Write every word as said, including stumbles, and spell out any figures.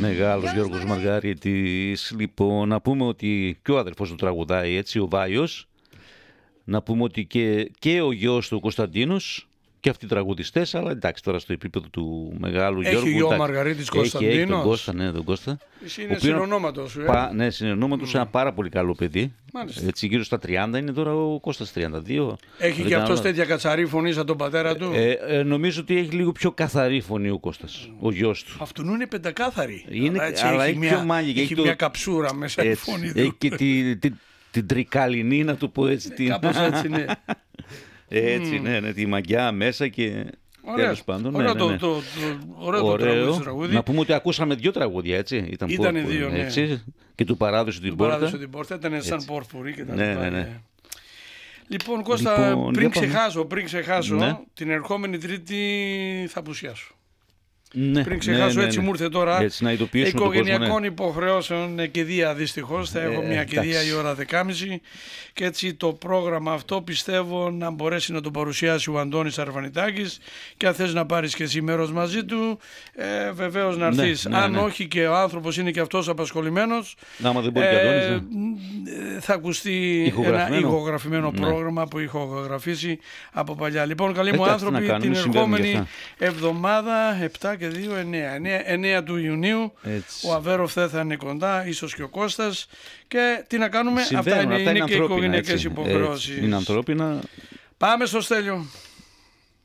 Μεγάλος Γιώργος Μαργαρίτης. Λοιπόν, να πούμε ότι και ο αδερφός του τραγουδάει έτσι, ο Βάιος. Να πούμε ότι και, και ο γιος του Κωνσταντίνος και αυτοί τραγουδιστές, αλλά εντάξει τώρα στο επίπεδο του μεγάλου έχει Γιώργου. Έχει γιο ο Μαργαρίτης Κωνσταντίνος. Έχει, έχει τον Κώστα, ναι, τον Κώστα. Είναι συνονόματος. Ε? Πα, ναι, συνονόματος, mm. ένα πάρα πολύ καλό παιδί. Μάλιστα. Έτσι, γύρω στα τριάντα είναι τώρα ο Κώστας, τριάντα δύο. Έχει και αυτός τέτοια κατσαρή φωνή σαν τον πατέρα του. Ε, ε, νομίζω ότι έχει λίγο πιο καθαρή φωνή ο Κώστας, mm. ο γιος του. Αυτού είναι πεντακάθαρη. Είναι, αλλά έτσι, αλλά έχει, έχει μια, πιο μάγικη. Έχει, έχει μια το... καψούρα μέσα στη φωνή του. Έχει και τη, τη, την τρικαλινή, να του πω έτσι. Την... Κάπως έτσι, ναι. Έτσι, mm. ναι, ναι, τη μαγιά μέσα και... Τέλος πάντων, ναι, ναι, ναι. Το, το, το, ωραίο, ωραίο το τραγούδι. Να πούμε ότι ακούσαμε δύο τραγούδια, έτσι. Ήταν Ήτανε δύο, ναι. Έτσι, και του παράδοσε την του πόρτα. Παράδοσε την πόρτα, ήταν σαν πόρφουρη και τα ναι, λοιπά. ναι, ναι. Λοιπόν, Κώστα, λοιπόν, πριν ξεχάσω, πριν ξεχάσω ναι. την ερχόμενη Τρίτη θα απουσιάσω. Ναι, πριν ξεχάσω, ναι, ναι, έτσι ναι. μου ήρθε τώρα. Έτσι, να οικογενειακών κόσμο, ναι. υποχρεώσεων κηδεία δυστυχώς. Θα έχω ε, μια κηδεία η ώρα δεκάμιση. Και έτσι το πρόγραμμα αυτό πιστεύω να μπορέσει να το παρουσιάσει ο Αντώνης Αρβανιτάκης. Και αν θες να πάρεις και εσύ μέρος μαζί του, ε, βεβαίως να έρθεις. Ναι, ναι, αν ναι. όχι και ο άνθρωπος είναι και αυτός απασχολημένος, να, δεν μπορεί ε, και Αντώνης, ναι. θα ακουστεί ηχογραφημένο. ένα ηχογραφημένο ναι. πρόγραμμα που έχω ηχογραφήσει από παλιά. Λοιπόν, καλοί μου Εντάξει, άνθρωποι, κάνουμε, την ερχόμενη εβδομάδα, επτά και δύο, εννέα. εννέα του Ιουνίου, έτσι. Ο Αβέροφ θα είναι κοντά, ίσως και ο Κώστας. Και τι να κάνουμε, Συμβαίνουν, αυτά είναι, αυτά είναι, είναι και οι οικογενειακές υποχρεώσεις. Είναι ανθρώπινα. Πάμε στο Στέλιο.